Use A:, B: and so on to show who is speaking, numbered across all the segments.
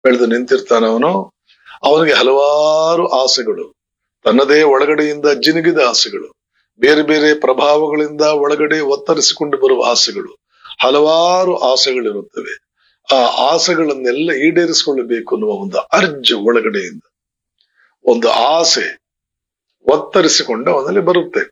A: ಬೆಳೆದು ನಿಂತಿರ್ತಾನ ಅವನಿಗೆ ಹಲವಾರು ಆಸೆಗಳು, ತನ್ನದೇ ಒಳಗಡೆಯಿಂದ ಜಿನುಗಿದ ಆಸೆಗಳು, ಬೇರೆ ಬೇರೆ ಪ್ರಭಾವಗಳಿಂದ ಒಳಗಡೆ ಒತ್ತರಿಸಿಕೊಂಡು ಬರುವ ಆಸೆಗಳು, ಹಲವಾರು ಆಸೆಗಳಿರುತ್ತವೆ. ಆ ಆಸೆಗಳನ್ನೆಲ್ಲ ಈಡೇರಿಸಿಕೊಳ್ಳಬೇಕು ಅನ್ನುವ ಒಂದು ಅರ್ಜು ಒಳಗಡೆಯಿಂದ, ಒಂದು ಆಸೆ ಒತ್ತರಿಸಿಕೊಂಡು ಅವನಲ್ಲಿ ಬರುತ್ತೆ.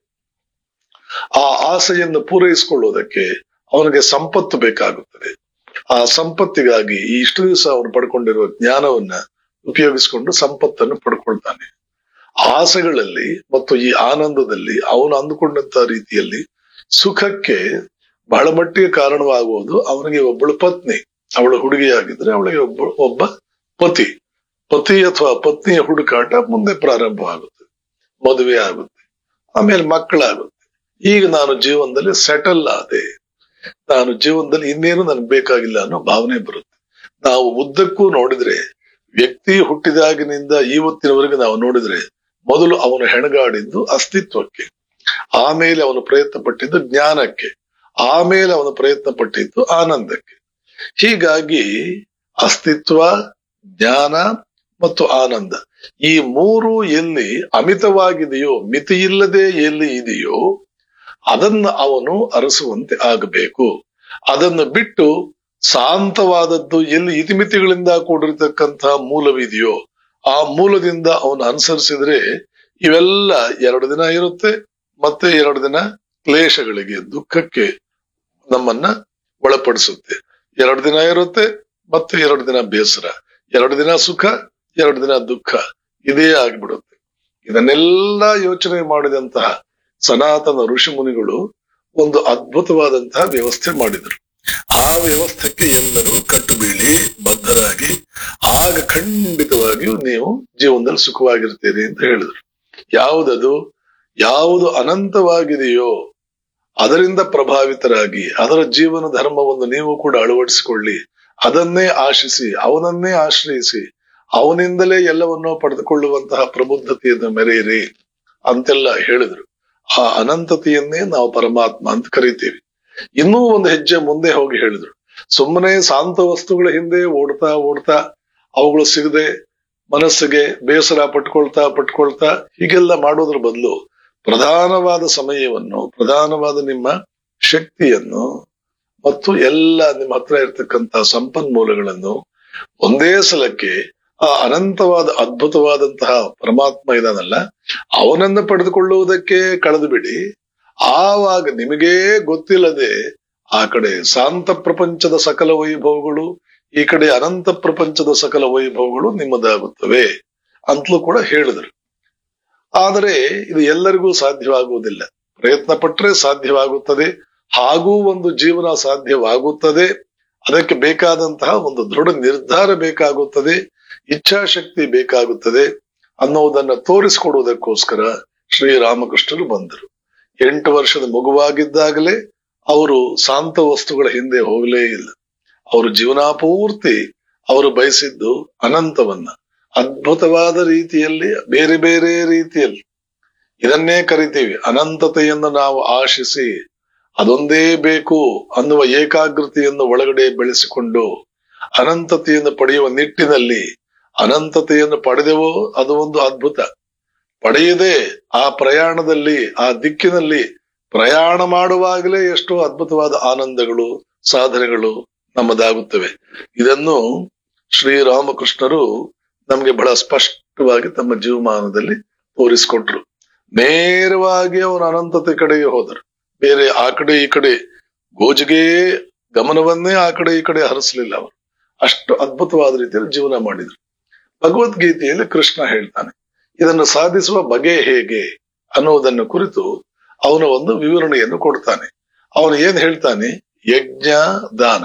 A: ಆ ಆಸೆಯನ್ನು ಪೂರೈಸಿಕೊಳ್ಳುವುದಕ್ಕೆ ಅವನಿಗೆ ಸಂಪತ್ತು ಬೇಕಾಗುತ್ತದೆ. ಆ ಸಂಪತ್ತಿಗಾಗಿ ಇಷ್ಟು ದಿವಸ ಅವನು ಪಡ್ಕೊಂಡಿರುವ ಜ್ಞಾನವನ್ನ ಉಪಯೋಗಿಸಿಕೊಂಡು ಸಂಪತ್ತನ್ನು ಪಡ್ಕೊಳ್ತಾನೆ. ಆಸೆಗಳಲ್ಲಿ ಮತ್ತು ಈ ಆನಂದದಲ್ಲಿ ಅವನು ಅಂದುಕೊಂಡಂತ ರೀತಿಯಲ್ಲಿ ಸುಖಕ್ಕೆ ಬಹಳ ಮಟ್ಟಿಗೆ ಕಾರಣವಾಗುವುದು ಅವನಿಗೆ ಒಬ್ಬಳು ಪತ್ನಿ. ಅವಳು ಹುಡುಗಿಯಾಗಿದ್ರೆ ಅವಳಿಗೆ ಒಬ್ಬ ಪತಿ ಅಥವಾ ಪತ್ನಿಯ ಹುಡುಕಾಟ ಮುಂದೆ ಪ್ರಾರಂಭವಾಗುತ್ತೆ, ಮದುವೆ ಆಗುತ್ತೆ, ಆಮೇಲೆ ಮಕ್ಕಳಾಗುತ್ತೆ. ಈಗ ನಾನು ಜೀವನದಲ್ಲಿ ಸೆಟಲ್ ಆದೆ, ನಾನು ಜೀವನದಲ್ಲಿ ಇನ್ನೇನು ನನ್ಗೆ ಬೇಕಾಗಿಲ್ಲ ಅನ್ನೋ ಭಾವನೆ ಬರುತ್ತೆ. ನಾವು ಉದ್ದಕ್ಕೂ ನೋಡಿದ್ರೆ ವ್ಯಕ್ತಿ ಹುಟ್ಟಿದಾಗಿನಿಂದ ಇವತ್ತಿನವರೆಗೆ ನಾವು ನೋಡಿದ್ರೆ ಮೊದಲು ಅವನು ಹೆಣಗಾಡಿದ್ದು ಅಸ್ತಿತ್ವಕ್ಕೆ, ಆಮೇಲೆ ಅವನು ಪ್ರಯತ್ನ ಪಟ್ಟಿದ್ದು ಜ್ಞಾನಕ್ಕೆ, ಆಮೇಲೆ ಅವನು ಪ್ರಯತ್ನ ಪಟ್ಟಿದ್ದು ಆನಂದಕ್ಕೆ. ಹೀಗಾಗಿ ಅಸ್ತಿತ್ವ, ಜ್ಞಾನ ಮತ್ತು ಆನಂದ ಈ ಮೂರು ಎಲ್ಲಿ ಅಮಿತವಾಗಿದೆಯೋ, ಮಿತಿಯಿಲ್ಲದೆ ಎಲ್ಲಿ ಇದೆಯೋ ಅದನ್ನ ಅವನು ಅರಸುವಂತೆ ಆಗಬೇಕು. ಅದನ್ನು ಬಿಟ್ಟು ಶಾಂತವಾದದ್ದು ಎಲ್ಲಿ ಇತಿಮಿತಿಗಳಿಂದ ಕೂಡಿರ್ತಕ್ಕಂತಹ ಮೂಲವಿದೆಯೋ ಆ ಮೂಲದಿಂದ ಅವನು ಅನುಸರಿಸಿದ್ರೆ ಇವೆಲ್ಲ 2 ದಿನ ಇರುತ್ತೆ, ಮತ್ತೆ 2 ದಿನ ಕ್ಲೇಶಗಳಿಗೆ, ದುಃಖಕ್ಕೆ ನಮ್ಮನ್ನ ಒಳಪಡಿಸುತ್ತೆ. 2 ದಿನ ಇರುತ್ತೆ, ಮತ್ತೆ 2 ದಿನ ಬೇಸರ, 2 ದಿನ ಸುಖ, 2 ದಿನ ದುಃಖ, ಇದೇ ಆಗ್ಬಿಡುತ್ತೆ. ಇದನ್ನೆಲ್ಲ ಯೋಚನೆ ಮಾಡಿದಂತಹ ಸನಾತನ ಋಷಿ ಮುನಿಗಳು ಒಂದು ಅದ್ಭುತವಾದಂತಹ ವ್ಯವಸ್ಥೆ ಮಾಡಿದರು. ಆ ವ್ಯವಸ್ಥೆಗೆ ಎಲ್ಲರೂ ಕಟ್ಟು ಬೀಳಿ ಬದ್ಧರಾಗಿ ಆಗ ಖಂಡಿತವಾಗಿಯೂ ನೀವು ಜೀವನದಲ್ಲಿ ಸುಖವಾಗಿರ್ತೀರಿ ಅಂತ ಹೇಳಿದ್ರು. ಯಾವುದು ಅನಂತವಾಗಿದೆಯೋ ಅದರಿಂದ ಪ್ರಭಾವಿತರಾಗಿ ಅದರ ಜೀವನ ಧರ್ಮವನ್ನು ನೀವು ಕೂಡ ಅಳವಡಿಸಿಕೊಳ್ಳಿ, ಅದನ್ನೇ ಆಶಿಸಿ, ಅವನನ್ನೇ ಆಶ್ರಯಿಸಿ, ಅವನಿಂದಲೇ ಎಲ್ಲವನ್ನೂ ಪಡೆದುಕೊಳ್ಳುವಂತಹ ಪ್ರಬುದ್ಧತೆಯನ್ನು ಮೆರೆಯಿರಿ ಅಂತೆಲ್ಲ ಹೇಳಿದ್ರು. ಆ ಅನಂತತೆಯನ್ನೇ ನಾವು ಪರಮಾತ್ಮ ಅಂತ ಕರಿತೀವಿ. ಇನ್ನೂ ಒಂದು ಹೆಜ್ಜೆ ಮುಂದೆ ಹೋಗಿ ಹೇಳಿದ್ರು, ಸುಮ್ಮನೆ ಶಾಂತ ವಸ್ತುಗಳ ಹಿಂದೆ ಓಡ್ತಾ ಅವುಗಳು ಸಿಗದೆ ಮನಸ್ಸಿಗೆ ಬೇಸರ ಪಟ್ಕೊಳ್ತಾ ಹೀಗೆಲ್ಲ ಮಾಡೋದ್ರ ಬದಲು ಪ್ರಧಾನವಾದ ಸಮಯವನ್ನು, ಪ್ರಧಾನವಾದ ನಿಮ್ಮ ಶಕ್ತಿಯನ್ನು ಮತ್ತು ಎಲ್ಲ ನಿಮ್ಮ ಹತ್ರ ಇರ್ತಕ್ಕಂತಹ ಸಂಪನ್ಮೂಲಗಳನ್ನು ಒಂದೇ ಸಲಕ್ಕೆ ಆ ಅನಂತವಾದ ಅದ್ಭುತವಾದಂತಹ ಪರಮಾತ್ಮ ಇದಾನಲ್ಲ ಅವನನ್ನು ಪಡೆದುಕೊಳ್ಳುವುದಕ್ಕೆ ಕಳೆದು ಬಿಡಿ. ಆವಾಗ ನಿಮಗೇ ಗೊತ್ತಿಲ್ಲದೆ ಆ ಕಡೆ ಶಾಂತ ಪ್ರಪಂಚದ ಸಕಲ ವೈಭವಗಳು, ಈ ಕಡೆ ಅನಂತ ಪ್ರಪಂಚದ ಸಕಲ ವೈಭವಗಳು ನಿಮ್ಮದಾಗುತ್ತವೆ ಅಂತಲೂ ಕೂಡ ಹೇಳಿದರು. ಆದರೆ ಇದು ಎಲ್ಲರಿಗೂ ಸಾಧ್ಯವಾಗುವುದಿಲ್ಲ. ಪ್ರಯತ್ನ ಪಟ್ಟರೆ ಸಾಧ್ಯವಾಗುತ್ತದೆ, ಹಾಗೂ ಒಂದು ಜೀವನ ಸಾಧ್ಯವಾಗುತ್ತದೆ. ಅದಕ್ಕೆ ಬೇಕಾದಂತಹ ಒಂದು ದೃಢ ನಿರ್ಧಾರ ಬೇಕಾಗುತ್ತದೆ, ಇಚ್ಛಾಶಕ್ತಿ ಬೇಕಾಗುತ್ತದೆ ಅನ್ನೋದನ್ನ ತೋರಿಸಿಕೊಡುವುದಕ್ಕೋಸ್ಕರ ಶ್ರೀರಾಮಕೃಷ್ಣರು ಬಂದರು. 8 ವರ್ಷದ ಮಗುವಾಗಿದ್ದಾಗಲೇ ಅವರು ಶಾಂತ ವಸ್ತುಗಳ ಹಿಂದೆ ಹೋಗಲೇ ಇಲ್ಲ. ಅವರು ಜೀವನಾಪೂರ್ತಿ ಅವರು ಬಯಸಿದ್ದು ಅನಂತವನ್ನ, ಅದ್ಭುತವಾದ ರೀತಿಯಲ್ಲಿ, ಬೇರೆ ಬೇರೆ ರೀತಿಯಲ್ಲಿ. ಇದನ್ನೇ ಕರಿತೀವಿ ಅನಂತತೆಯನ್ನು ನಾವು ಆಶಿಸಿ ಅದೊಂದೇ ಬೇಕು ಅನ್ನುವ ಏಕಾಗ್ರತೆಯನ್ನು ಒಳಗಡೆ ಬೆಳೆಸಿಕೊಂಡು ಅನಂತತೆಯನ್ನು ಪಡೆಯುವ ನಿಟ್ಟಿನಲ್ಲಿ, ಅನಂತತೆಯನ್ನು ಪಡೆದೆವೋ ಅದು ಒಂದು ಅದ್ಭುತ. ಪಡೆಯದೆ ಆ ಪ್ರಯಾಣದಲ್ಲಿ, ಆ ದಿಕ್ಕಿನಲ್ಲಿ ಪ್ರಯಾಣ ಮಾಡುವಾಗಲೇ ಎಷ್ಟೋ ಅದ್ಭುತವಾದ ಆನಂದಗಳು, ಸಾಧನೆಗಳು ನಮ್ಮದಾಗುತ್ತವೆ. ಇದನ್ನು ಶ್ರೀರಾಮಕೃಷ್ಣರು ನಮಗೆ ಬಹಳ ಸ್ಪಷ್ಟವಾಗಿ ತಮ್ಮ ಜೀವಮಾನದಲ್ಲಿ ತೋರಿಸಿಕೊಟ್ರು. ನೇರವಾಗಿ ಅವರು ಅನಂತತೆ ಕಡೆಗೆ ಹೋದರು. ಬೇರೆ ಆ ಕಡೆ ಈ ಕಡೆ ಗೋಜಿಗೆ ಗಮನವನ್ನೇ ಆ ಕಡೆ ಈ ಕಡೆ ಹರಿಸಲಿಲ್ಲ. ಅವರು ಅಷ್ಟು ಅದ್ಭುತವಾದ ರೀತಿಯಲ್ಲಿ ಜೀವನ ಮಾಡಿದ್ರು. ಭಗವದ್ಗೀತೆಯಲ್ಲಿ ಕೃಷ್ಣ ಹೇಳ್ತಾನೆ, ಇದನ್ನು ಸಾಧಿಸುವ ಬಗೆ ಹೇಗೆ ಅನ್ನುವುದನ್ನು ಕುರಿತು ಅವನ ಒಂದು ವಿವರಣೆಯನ್ನು ಕೊಡ್ತಾನೆ. ಅವನು ಏನ್ ಹೇಳ್ತಾನೆ, ಯಜ್ಞೋದಾನ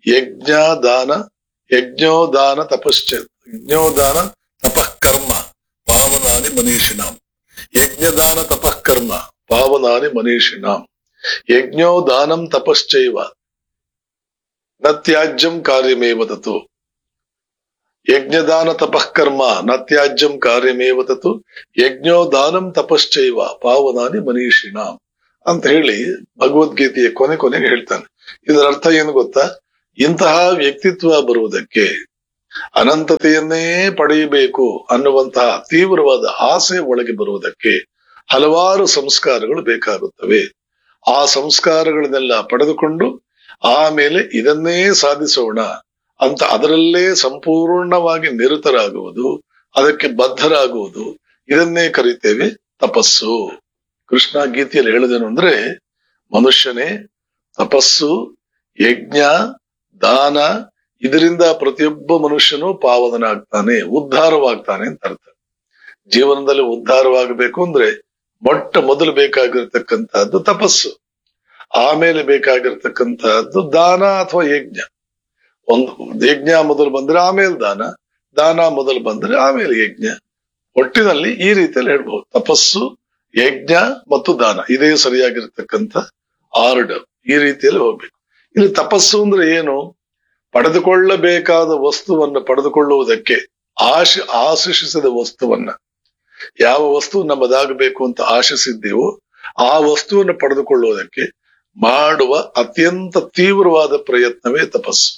A: ತಪಃ ಕರ್ಮ ಪಾವನಾನಿ ಮನೀಷಿಣಾಂ. ಯಜ್ಞದಾನ ತಪಃ ಕರ್ಮ ಪಾವನಾನಿ ಮನೀಷಿಣಾಂ. ಯಜ್ಞೋದಾನಂ ತಪಶ್ಚೈವ ನ ತ್ಯಾಜ್ಯಂ ಕಾರ್ಯಮೇವ ತತು. ಯಜ್ಞದಾನ ತಪಃ ಕರ್ಮ ನ ತ್ಯಾಜ್ಯಂ ಕಾರ್ಯಮೇವ ತತು ಯಜ್ಞೋದಾನಂ ತಪಶ್ಚೈವ ಪಾವನಾನಿ ಮನೀಷಿಣಾಂ ಅಂತ ಹೇಳಿ ಭಗವದ್ಗೀತೆಯ ಕೊನೆಗೆ ಹೇಳ್ತಾನೆ. ಇದರ ಅರ್ಥ ಏನು ಗೊತ್ತಾ? ಇಂತಹ ವ್ಯಕ್ತಿತ್ವ ಬರುವುದಕ್ಕೆ, ಅನಂತತೆಯನ್ನೇ ಪಡೆಯಬೇಕು ಅನ್ನುವಂತಹ ತೀವ್ರವಾದ ಆಸೆ ಒಳಗೆ ಬರುವುದಕ್ಕೆ ಹಲವಾರು ಸಂಸ್ಕಾರಗಳು ಬೇಕಾಗುತ್ತವೆ. ಆ ಸಂಸ್ಕಾರಗಳನ್ನೆಲ್ಲ ಪಡೆದುಕೊಂಡು ಆಮೇಲೆ ಇದನ್ನೇ ಸಾಧಿಸೋಣ ಅಂತ ಅದರಲ್ಲೇ ಸಂಪೂರ್ಣವಾಗಿ ನಿರತರಾಗುವುದು, ಅದಕ್ಕೆ ಬದ್ಧರಾಗುವುದು, ಇದನ್ನೇ ಕರೀತೇವೆ ತಪಸ್ಸು. ಕೃಷ್ಣ ಗೀತೆಯಲ್ಲಿ ಹೇಳುದೇನು ಅಂದ್ರೆ, ಮನುಷ್ಯನೇ ತಪಸ್ಸು, ಯಜ್ಞ, ದಾನ, ಇದರಿಂದ ಪ್ರತಿಯೊಬ್ಬ ಮನುಷ್ಯನು ಪಾವನನಾಗ್ತಾನೆ, ಉದ್ಧಾರವಾಗ್ತಾನೆ ಅಂತ ಅರ್ಥ. ಜೀವನದಲ್ಲಿ ಉದ್ಧಾರವಾಗಬೇಕು ಅಂದ್ರೆ ಮೊಟ್ಟ ಮೊದಲು ಬೇಕಾಗಿರ್ತಕ್ಕಂತಹದ್ದು ತಪಸ್ಸು, ಆಮೇಲೆ ಬೇಕಾಗಿರ್ತಕ್ಕಂತಹದ್ದು ದಾನ ಅಥವಾ ಯಜ್ಞ. ಒಂದು ಯಜ್ಞ ಮೊದಲು ಬಂದ್ರೆ ಆಮೇಲೆ ದಾನ, ದಾನ ಮೊದಲು ಬಂದ್ರೆ ಆಮೇಲೆ ಯಜ್ಞ. ಒಟ್ಟಿನಲ್ಲಿ ಈ ರೀತಿಯಲ್ಲಿ ಹೇಳ್ಬಹುದು, ತಪಸ್ಸು, ಯಜ್ಞ ಮತ್ತು ದಾನ, ಇದೇ ಸರಿಯಾಗಿರ್ತಕ್ಕಂಥ ಆರ್ಡರ್. ಈ ರೀತಿಯಲ್ಲಿ ಹೋಗ್ಬೇಕು. ಇಲ್ಲಿ ತಪಸ್ಸು ಅಂದ್ರೆ ಏನು? ಪಡೆದುಕೊಳ್ಳಬೇಕಾದ ವಸ್ತುವನ್ನು ಪಡೆದುಕೊಳ್ಳುವುದಕ್ಕೆ, ಆಶಿಸಿದ ವಸ್ತುವನ್ನ, ಯಾವ ವಸ್ತು ನಮ್ಮದಾಗಬೇಕು ಅಂತ ಆಶಿಸಿದ್ದೀವೋ ಆ ವಸ್ತುವನ್ನು ಪಡೆದುಕೊಳ್ಳುವುದಕ್ಕೆ ಮಾಡುವ ಅತ್ಯಂತ ತೀವ್ರವಾದ ಪ್ರಯತ್ನವೇ ತಪಸ್ಸು.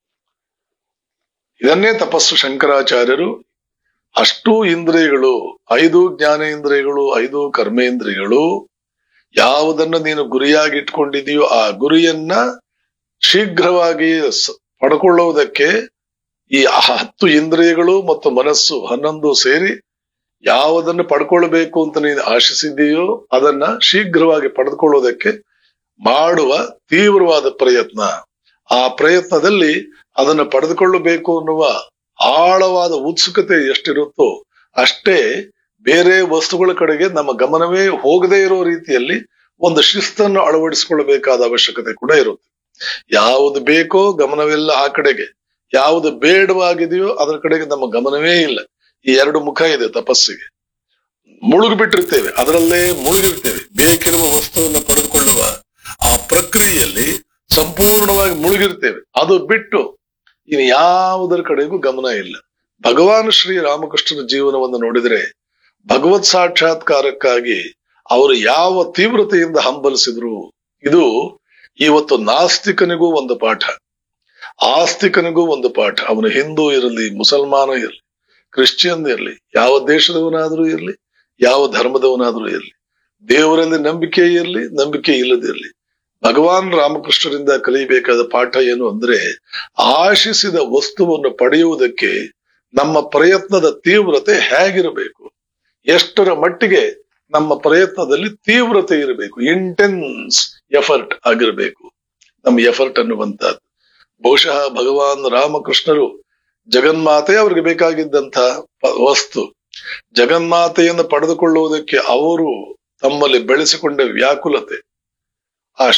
A: ಇದನ್ನೇ ತಪಸ್ಸು ಶಂಕರಾಚಾರ್ಯರು ಅಷ್ಟೂ ಇಂದ್ರಿಯಗಳು, 5 ಜ್ಞಾನೇಂದ್ರಿಯಗಳು, 5 ಕರ್ಮೇಂದ್ರಿಯಗಳು, ಯಾವುದನ್ನು ನೀನು ಗುರಿಯಾಗಿ ಇಟ್ಕೊಂಡಿದೆಯೋ ಆ ಗುರಿಯನ್ನ ಶೀಘ್ರವಾಗಿ ಪಡ್ಕೊಳ್ಳುವುದಕ್ಕೆ ಈ 10 ಇಂದ್ರಿಯಗಳು ಮತ್ತು ಮನಸ್ಸು 11 ಸೇರಿ ಯಾವುದನ್ನು ಪಡ್ಕೊಳ್ಬೇಕು ಅಂತ ನೀನು ಆಶಿಸಿದೆಯೋ ಅದನ್ನ ಶೀಘ್ರವಾಗಿ ಪಡೆದುಕೊಳ್ಳುವುದಕ್ಕೆ ಮಾಡುವ ತೀವ್ರವಾದ ಪ್ರಯತ್ನ. ಆ ಪ್ರಯತ್ನದಲ್ಲಿ ಅದನ್ನು ಪಡೆದುಕೊಳ್ಳಬೇಕು ಅನ್ನುವ ಆಳವಾದ ಉತ್ಸುಕತೆ ಎಷ್ಟಿರುತ್ತೋ ಅಷ್ಟೇ ಬೇರೆ ವಸ್ತುಗಳ ಕಡೆಗೆ ನಮ್ಮ ಗಮನವೇ ಹೋಗದೇ ಇರೋ ರೀತಿಯಲ್ಲಿ ಒಂದು ಶಿಸ್ತನ್ನು ಅಳವಡಿಸಿಕೊಳ್ಳಬೇಕಾದ ಅವಶ್ಯಕತೆ ಕೂಡ ಇರುತ್ತೆ. ಯಾವುದು ಬೇಕೋ ಗಮನವೆಲ್ಲ ಆ ಕಡೆಗೆ, ಯಾವುದು ಬೇಡವಾಗಿದೆಯೋ ಅದರ ಕಡೆಗೆ ನಮ್ಮ ಗಮನವೇ ಇಲ್ಲ. ಈ 2 ಮುಖ ಇದೆ ತಪಸ್ಸಿಗೆ. ಮುಳುಗಿಬಿಟ್ಟಿರ್ತೇವೆ, ಅದರಲ್ಲೇ ಮುಳುಗಿರ್ತೇವೆ. ಬೇಕಿರುವ ವಸ್ತುವನ್ನು ಪಡೆದುಕೊಳ್ಳುವ ಆ ಪ್ರಕ್ರಿಯೆಯಲ್ಲಿ ಸಂಪೂರ್ಣವಾಗಿ ಮುಳುಗಿರ್ತೇವೆ. ಅದು ಬಿಟ್ಟು ಇನ್ನು ಯಾವುದರ ಕಡೆಗೂ ಗಮನ ಇಲ್ಲ. ಭಗವಾನ್ ಶ್ರೀ ರಾಮಕೃಷ್ಣನ ಜೀವನವನ್ನು ನೋಡಿದರೆ ಭಗವತ್ ಸಾಕ್ಷಾತ್ಕಾರಕ್ಕಾಗಿ ಅವರು ಯಾವ ತೀವ್ರತೆಯಿಂದ ಹಂಬಲಿಸಿದ್ರು. ಇದು ಇವತ್ತು ನಾಸ್ತಿಕನಿಗೂ ಒಂದು ಪಾಠ, ಆಸ್ತಿಕನಿಗೂ ಒಂದು ಪಾಠ. ಅವನು ಹಿಂದೂ ಇರಲಿ, ಮುಸಲ್ಮಾನ ಇರಲಿ, ಕ್ರಿಶ್ಚಿಯನ್ ಇರಲಿ, ಯಾವ ದೇಶದವನಾದ್ರೂ ಇರಲಿ, ಯಾವ ಧರ್ಮದವನಾದ್ರೂ ಇರಲಿ, ದೇವರಲ್ಲಿ ನಂಬಿಕೆ ಇರಲಿ, ನಂಬಿಕೆ ಇಲ್ಲದಿರಲಿ, ಭಗವಾನ್ ರಾಮಕೃಷ್ಣರಿಂದ ಕಲಿಯಬೇಕಾದ ಪಾಠ ಏನು ಅಂದ್ರೆ, ಆಶಿಸಿದ ವಸ್ತುವನ್ನು ಪಡೆಯುವುದಕ್ಕೆ ನಮ್ಮ ಪ್ರಯತ್ನದ ತೀವ್ರತೆ ಹೇಗಿರಬೇಕು, ಎಷ್ಟರ ಮಟ್ಟಿಗೆ ನಮ್ಮ ಪ್ರಯತ್ನದಲ್ಲಿ ತೀವ್ರತೆ ಇರಬೇಕು, ಇಂಟೆನ್ಸ್ ಎಫರ್ಟ್ ಆಗಿರಬೇಕು ನಮ್ಮ ಎಫರ್ಟ್ ಅನ್ನುವಂಥದ್ದು. ಬಹುಶಃ ಭಗವಾನ್ ರಾಮಕೃಷ್ಣರು ಜಗನ್ಮಾತೆ ಅವ್ರಿಗೆ ಬೇಕಾಗಿದ್ದಂತ ವಸ್ತು, ಜಗನ್ಮಾತೆಯನ್ನು ಪಡೆದುಕೊಳ್ಳುವುದಕ್ಕೆ ಅವರು ತಮ್ಮಲ್ಲಿ ಬೆಳೆಸಿಕೊಂಡ ವ್ಯಾಕುಲತೆ, ಆ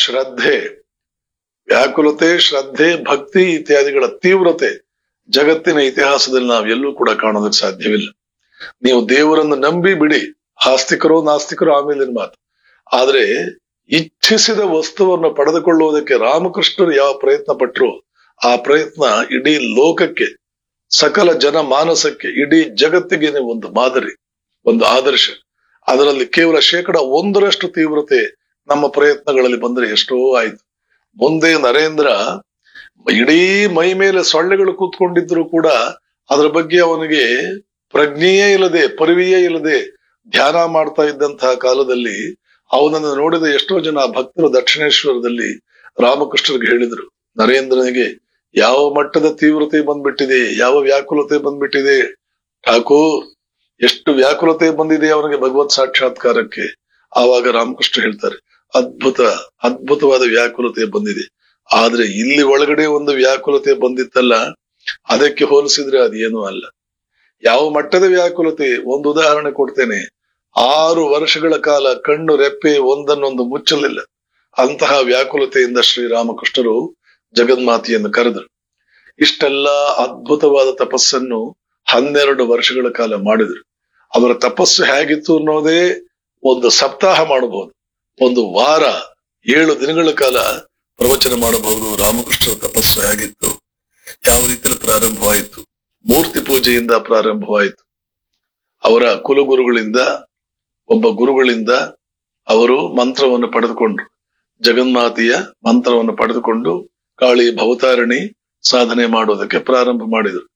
A: ವ್ಯಾಕುಲತೆ, ಶ್ರದ್ಧೆ, ಭಕ್ತಿ ಇತ್ಯಾದಿಗಳ ತೀವ್ರತೆ ಜಗತ್ತಿನ ಇತಿಹಾಸದಲ್ಲಿ ನಾವು ಎಲ್ಲೂ ಕೂಡ ಕಾಣೋದಕ್ಕೆ ಸಾಧ್ಯವಿಲ್ಲ. ನೀವು ದೇವರನ್ನು ನಂಬಿ ಬಿಡಿ, ಆಸ್ತಿಕರೋ ನಾಸ್ತಿಕರೋ ಆಮೇಲಿನ ಮಾತು. ಆದ್ರೆ ಇಚ್ಛಿಸಿದ ವಸ್ತುವನ್ನು ಪಡೆದುಕೊಳ್ಳುವುದಕ್ಕೆ ರಾಮಕೃಷ್ಣರು ಯಾವ ಪ್ರಯತ್ನ ಪಟ್ಟರು, ಆ ಪ್ರಯತ್ನ ಇಡೀ ಲೋಕಕ್ಕೆ, ಸಕಲ ಜನಮಾನಸಕ್ಕೆ, ಇಡೀ ಜಗತ್ತಿಗೆ ಒಂದು ಮಾದರಿ, ಒಂದು ಆದರ್ಶ. ಅದರಲ್ಲಿ ಕೇವಲ 1% ತೀವ್ರತೆ ನಮ್ಮ ಪ್ರಯತ್ನಗಳಲ್ಲಿ ಬಂದ್ರೆ ಎಷ್ಟೋ ಆಯ್ತು. ಮುಂದೆ ನರೇಂದ್ರ ಇಡೀ ಮೈ ಮೇಲೆ ಸೊಳ್ಳೆಗಳು ಕೂತ್ಕೊಂಡಿದ್ರು ಕೂಡ ಅದರ ಬಗ್ಗೆ ಅವನಿಗೆ ಪ್ರಜ್ಞೆಯೇ ಇಲ್ಲದೆ, ಪರಿವೆಯೇ ಇಲ್ಲದೆ ಧ್ಯಾನ ಮಾಡ್ತಾ ಇದ್ದಂತಹ ಕಾಲದಲ್ಲಿ ಅವನನ್ನು ನೋಡಿದ ಎಷ್ಟೋ ಜನ ಭಕ್ತರು ದಕ್ಷಿಣೇಶ್ವರದಲ್ಲಿ ರಾಮಕೃಷ್ಣರಿಗೆ ಹೇಳಿದ್ರು, ನರೇಂದ್ರನಿಗೆ ಯಾವ ಮಟ್ಟದ ತೀವ್ರತೆ ಬಂದ್ಬಿಟ್ಟಿದೆ, ಯಾವ ವ್ಯಾಕುಲತೆ ಬಂದ್ಬಿಟ್ಟಿದೆ ಠಾಕೂರ್, ಎಷ್ಟು ವ್ಯಾಕುಲತೆ ಬಂದಿದೆ ಅವನಿಗೆ ಭಗವತ್ ಸಾಕ್ಷಾತ್ಕಾರಕ್ಕೆ. ಆವಾಗ ರಾಮಕೃಷ್ಣ ಹೇಳ್ತಾರೆ, ಅದ್ಭುತವಾದ ವ್ಯಾಕುಲತೆ ಬಂದಿದೆ. ಆದ್ರೆ ಇಲ್ಲಿ ಒಳಗಡೆ ಒಂದು ವ್ಯಾಕುಲತೆ ಬಂದಿತ್ತಲ್ಲ, ಅದಕ್ಕೆ ಹೋಲಿಸಿದ್ರೆ ಅದೇನೂ ಅಲ್ಲ. ಯಾವ ಮಟ್ಟದ ವ್ಯಾಕುಲತೆ, ಒಂದು ಉದಾಹರಣೆ ಕೊಡ್ತೇನೆ. 6 ವರ್ಷಗಳ ಕಾಲ ಕಣ್ಣು ರೆಪ್ಪೆ ಒಂದನ್ನೊಂದು ಮುಚ್ಚಲಿಲ್ಲ. ಅಂತಹ ವ್ಯಾಕುಲತೆಯಿಂದ ಶ್ರೀರಾಮಕೃಷ್ಣರು ಜಗನ್ಮಾತೆಯನ್ನು ಕರೆದರು. ಇಷ್ಟೆಲ್ಲ ಅದ್ಭುತವಾದ ತಪಸ್ಸನ್ನು 12 ವರ್ಷಗಳ ಕಾಲ ಮಾಡಿದ್ರು. ಅವರ ತಪಸ್ಸು ಹೇಗಿತ್ತು ಅನ್ನೋದೇ ಒಂದು ಸಪ್ತಾಹ ಮಾಡಬಹುದು, ಒಂದು ವಾರ 7 ದಿನಗಳ ಕಾಲ ಪ್ರವಚನ ಮಾಡಬಹುದು. ರಾಮಕೃಷ್ಣರ ತಪಸ್ಸು ಹೇಗಿತ್ತು, ಯಾವ ರೀತಿಯಲ್ಲಿ ಪ್ರಾರಂಭವಾಯಿತು. ಮೂರ್ತಿ ಪೂಜೆಯಿಂದ ಪ್ರಾರಂಭವಾಯಿತು. ಅವರ ಕುಲಗುರುಗಳಿಂದ, ಒಬ್ಬ ಗುರುಗಳಿಂದ ಅವರು ಮಂತ್ರವನ್ನು ಪಡೆದುಕೊಂಡ್ರು. ಜಗನ್ಮಾತೆಯ ಮಂತ್ರವನ್ನು ಪಡೆದುಕೊಂಡು ಕಾಳಿ ಭವತಾರಣಿ ಸಾಧನೆ ಮಾಡೋದಕ್ಕೆ ಪ್ರಾರಂಭ ಮಾಡಿದರು.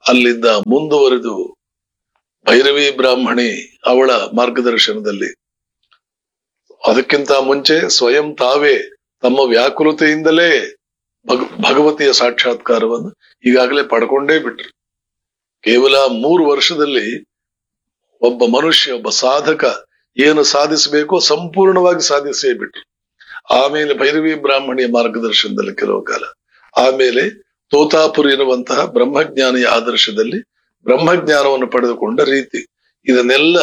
A: ಅಲ್ಲಿಂದ ಮುಂದುವರೆದು ಭೈರವಿ ಬ್ರಾಹ್ಮಣಿ ಅವಳ ಮಾರ್ಗದರ್ಶನದಲ್ಲಿ, ಅದಕ್ಕಿಂತ ಮುಂಚೆ ಸ್ವಯಂ ತಾವೇ ತಮ್ಮ ವ್ಯಾಕುಲತೆಯಿಂದಲೇ ಭಗವತಿಯ ಸಾಕ್ಷಾತ್ಕಾರವನ್ನು ಈಗಾಗಲೇ ಪಡ್ಕೊಂಡೇ ಬಿಟ್ರು. ಕೇವಲ 3 ವರ್ಷದಲ್ಲಿ ಒಬ್ಬ ಮನುಷ್ಯ, ಒಬ್ಬ ಸಾಧಕ ಏನು ಸಾಧಿಸಬೇಕೋ ಸಂಪೂರ್ಣವಾಗಿ ಸಾಧಿಸೇ ಬಿಟ್ರು. ಆಮೇಲೆ ಭೈರವಿ ಬ್ರಾಹ್ಮಣಿಯ ಮಾರ್ಗದರ್ಶನದಲ್ಲಿ ಕೆಲವು ಕಾಲ, ಆಮೇಲೆ ತೋತಾಪುರಿ ಎನ್ನುವಂತಹ ಬ್ರಹ್ಮಜ್ಞಾನಿಯ ಆದರ್ಶದಲ್ಲಿ ಬ್ರಹ್ಮಜ್ಞಾನವನ್ನು ಪಡೆದುಕೊಂಡ ರೀತಿ, ಇದನ್ನೆಲ್ಲ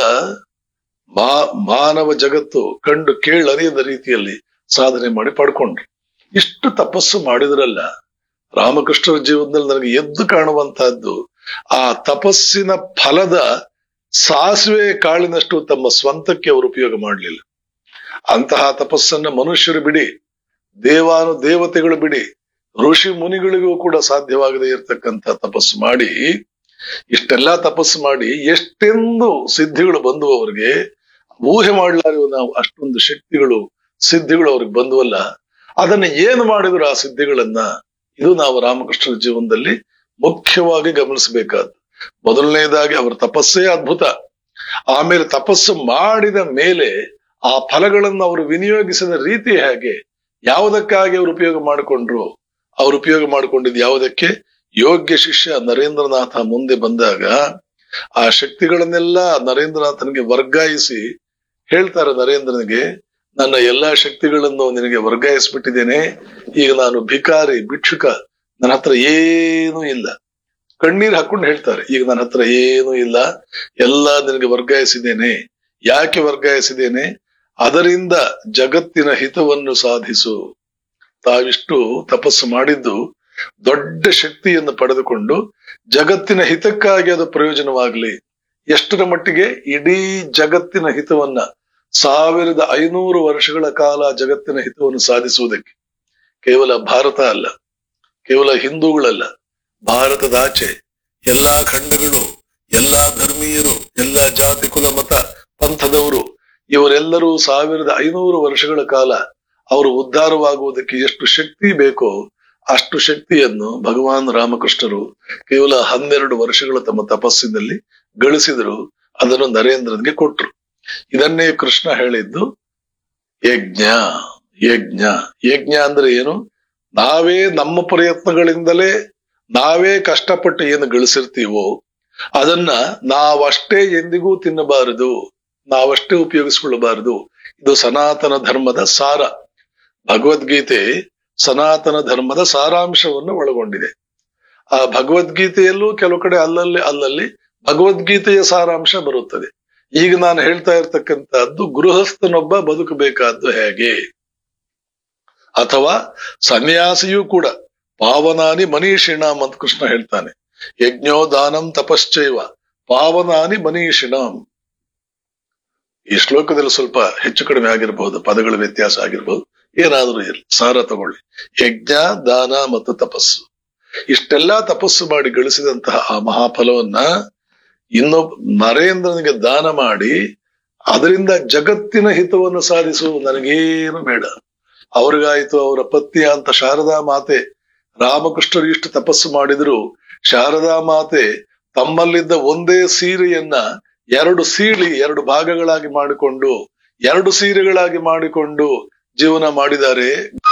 A: ಮಾನವ ಜಗತ್ತು ಕಂಡು ಕೇಳರಿಯದ ರೀತಿಯಲ್ಲಿ ಸಾಧನೆ ಮಾಡಿ ಪಡ್ಕೊಂಡ್ರು. ಇಷ್ಟು ತಪಸ್ಸು ಮಾಡಿದ್ರಲ್ಲ, ರಾಮಕೃಷ್ಣರ ಜೀವನದಲ್ಲಿ ನನಗೆ ಎದ್ದು ಕಾಣುವಂತಹದ್ದು, ಆ ತಪಸ್ಸಿನ ಫಲದ ಸಾಸಿವೆ ಕಾಳಿನಷ್ಟು ತಮ್ಮ ಸ್ವಂತಕ್ಕೆ ಅವರು ಉಪಯೋಗ ಮಾಡಲಿಲ್ಲ. ಅಂತಹ ತಪಸ್ಸನ್ನ ಮನುಷ್ಯರು ಬಿಡಿ, ದೇವತೆಗಳು ಬಿಡಿ, ಋಷಿ ಮುನಿಗಳಿಗೂ ಕೂಡ ಸಾಧ್ಯವಾಗದೇ ಇರತಕ್ಕಂಥ ತಪಸ್ಸು ಮಾಡಿ, ಇಷ್ಟೆಲ್ಲಾ ತಪಸ್ಸು ಮಾಡಿ ಎಷ್ಟೆಂದು ಸಿದ್ಧಿಗಳು ಬಂದು ಅವರಿಗೆ ಊಹೆ ಮಾಡಲಾರಿವ ನಾವು, ಅಷ್ಟೊಂದು ಶಕ್ತಿಗಳು ಸಿದ್ಧಿಗಳು ಅವ್ರಿಗೆ ಬಂದುವಲ್ಲ. ಅದನ್ನ ಏನು ಮಾಡಿದ್ರು ಆ ಸಿದ್ಧಿಗಳನ್ನ, ಇದು ನಾವು ರಾಮಕೃಷ್ಣರ ಜೀವನದಲ್ಲಿ ಮುಖ್ಯವಾಗಿ ಗಮನಿಸಬೇಕಾದ್ದು. ಮೊದಲನೇದಾಗಿ ಅವರ ತಪಸ್ಸೇ ಅದ್ಭುತ. ಆಮೇಲೆ ತಪಸ್ಸು ಮಾಡಿದ ಮೇಲೆ ಆ ಫಲಗಳನ್ನು ಅವರು ವಿನಿಯೋಗಿಸಿದ ರೀತಿ ಹೇಗೆ, ಯಾವುದಕ್ಕಾಗಿ ಅವರು ಉಪಯೋಗ ಮಾಡಿಕೊಂಡ್ರು, ಅವ್ರು ಉಪಯೋಗ ಮಾಡಿಕೊಂಡಿದ್ದು ಯಾವುದಕ್ಕೆ? ಯೋಗ್ಯ ಶಿಷ್ಯ ನರೇಂದ್ರನಾಥ ಮುಂದೆ ಬಂದಾಗ ಆ ಶಕ್ತಿಗಳನ್ನೆಲ್ಲ ನರೇಂದ್ರನಾಥನಿಗೆ ವರ್ಗಾಯಿಸಿ ಹೇಳ್ತಾರೆ, ನರೇಂದ್ರನಿಗೆ ನನ್ನ ಎಲ್ಲಾ ಶಕ್ತಿಗಳನ್ನು ನಿನಗೆ ವರ್ಗಾಯಿಸ್ಬಿಟ್ಟಿದ್ದೇನೆ, ಈಗ ನಾನು ಭಿಕಾರಿ, ಭಿಕ್ಷುಕ, ನನ್ನ ಹತ್ರ ಏನೂ ಇಲ್ಲ. ಕಣ್ಣೀರ್ ಹಾಕೊಂಡು ಹೇಳ್ತಾರೆ, ಈಗ ನನ್ನ ಹತ್ರ ಏನೂ ಇಲ್ಲ, ಎಲ್ಲಾ ನಿನಗೆ ವರ್ಗಾಯಿಸಿದ್ದೇನೆ. ಯಾಕೆ ವರ್ಗಾಯಿಸಿದ್ದೇನೆ? ಅದರಿಂದ ಜಗತ್ತಿನ ಹಿತವನ್ನು ಸಾಧಿಸು. ತಾವಿಷ್ಟು ತಪಸ್ಸು ಮಾಡಿದ್ದು ದೊಡ್ಡ ಶಕ್ತಿಯನ್ನು ಪಡೆದುಕೊಂಡು ಜಗತ್ತಿನ ಹಿತಕ್ಕಾಗಿ ಅದು ಪ್ರಯೋಜನವಾಗಲಿ. ಎಷ್ಟರ ಮಟ್ಟಿಗೆ? ಇಡೀ ಜಗತ್ತಿನ ಹಿತವನ್ನ 1500 ವರ್ಷಗಳ ಕಾಲ ಜಗತ್ತಿನ ಹಿತವನ್ನು ಸಾಧಿಸುವುದಕ್ಕೆ, ಕೇವಲ ಭಾರತ ಅಲ್ಲ, ಕೇವಲ ಹಿಂದೂಗಳಲ್ಲ, ಭಾರತದಾಚೆ ಎಲ್ಲಾ ಖಂಡಗಳು, ಎಲ್ಲಾ ಧರ್ಮೀಯರು, ಎಲ್ಲಾ ಜಾತಿ ಕುಲ ಮತ ಪಂಥದವರು, ಇವರೆಲ್ಲರೂ 1500 ವರ್ಷಗಳ ಕಾಲ ಅವರು ಉದ್ಧಾರವಾಗುವುದಕ್ಕೆ ಎಷ್ಟು ಶಕ್ತಿ ಬೇಕೋ ಅಷ್ಟು ಶಕ್ತಿಯನ್ನು ಭಗವಾನ್ ರಾಮಕೃಷ್ಣರು ಕೇವಲ 12 ವರ್ಷಗಳ ತಮ್ಮ ತಪಸ್ಸಿನಲ್ಲಿ ಗಳಿಸಿದರು. ಅದನ್ನು ನರೇಂದ್ರನಿಗೆ ಕೊಟ್ರು. ಇದನ್ನೇ ಕೃಷ್ಣ ಹೇಳಿದ್ದು ಯಜ್ಞ. ಯಜ್ಞ ಯಜ್ಞ ಅಂದ್ರೆ ಏನು? ನಾವೇ ನಮ್ಮ ಪ್ರಯತ್ನಗಳಿಂದಲೇ ನಾವೇ ಕಷ್ಟಪಟ್ಟು ಏನು ಗಳಿಸಿರ್ತೀವೋ ಅದನ್ನ ನಾವಷ್ಟೇ ಎಂದಿಗೂ ತಿನ್ನಬಾರದು, ನಾವಷ್ಟೇ ಉಪಯೋಗಿಸಿಕೊಳ್ಳಬಾರದು. ಇದು ಸನಾತನ ಧರ್ಮದ ಸಾರ. ಭಗವದ್ಗೀತೆ ಸನಾತನ ಧರ್ಮದ ಸಾರಾಂಶವನ್ನು ಒಳಗೊಂಡಿದೆ. ಆ ಭಗವದ್ಗೀತೆಯಲ್ಲೂ ಕೆಲವು ಕಡೆ ಅಲ್ಲಲ್ಲಿ ಭಗವದ್ಗೀತೆಯ ಸಾರಾಂಶ ಬರುತ್ತದೆ. ಈಗ ನಾನು ಹೇಳ್ತಾ ಇರ್ತಕ್ಕಂಥದ್ದು ಗೃಹಸ್ಥನೊಬ್ಬ ಬದುಕಬೇಕಾದ್ದು ಹೇಗೆ, ಅಥವಾ ಸನ್ಯಾಸಿಯೂ ಕೂಡ ಪಾವನಾನಿ ಮನೀಷಿಣಾಂ ಅಂತ ಕೃಷ್ಣ ಹೇಳ್ತಾನೆ. ಯಜ್ಞೋ ದಾನಂ ತಪಶ್ಚೈವ ಪಾವನಾನಿ ಮನೀಷಿಣಾಂ. ಈ ಶ್ಲೋಕದಲ್ಲಿ ಸ್ವಲ್ಪ ಹೆಚ್ಚು ಕಡಿಮೆ ಆಗಿರಬಹುದು, ಪದಗಳ ವ್ಯತ್ಯಾಸ ಆಗಿರ್ಬಹುದು, ಏನಾದ್ರೂ ಇರಲಿ, ಸಾರ ತಗೊಳ್ಳಿ. ಯಜ್ಞ, ದಾನ ಮತ್ತು ತಪಸ್ಸು, ಇಷ್ಟೆಲ್ಲಾ ತಪಸ್ಸು ಮಾಡಿ ಗಳಿಸಿದಂತಹ ಆ ಮಹಾಫಲವನ್ನ ನರೇಂದ್ರನಿಗೆ ದಾನ ಮಾಡಿ ಅದರಿಂದ ಜಗತ್ತಿನ ಹಿತವನ್ನು ಸಾಧಿಸು, ನನಗೇನು ಬೇಡ. ಅವ್ರಿಗಾಯ್ತು, ಅವರ ಪತ್ನಿ ಅಂತ ಶಾರದಾ ಮಾತೆ, ರಾಮಕೃಷ್ಣರು ಇಷ್ಟು ತಪಸ್ಸು ಮಾಡಿದ್ರು ಶಾರದಾ ಮಾತೆ ತಮ್ಮಲ್ಲಿದ್ದ ಒಂದೇ ಸೀರೆಯನ್ನ 2 ಸೀಳಿ 2 ಭಾಗಗಳಾಗಿ ಮಾಡಿಕೊಂಡು 2 ಸೀರೆಗಳಾಗಿ ಮಾಡಿಕೊಂಡು ಜೀವನ ಮಾಡಿದ್ದಾರೆ.